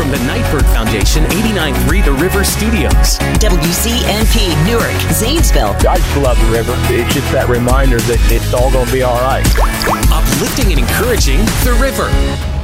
from the Nightbird Foundation, 89.3 The River Studios. WCNP, Newark, Zanesville. I just love the river. It's just that reminder that it's all going to be all right. Uplifting and encouraging The River.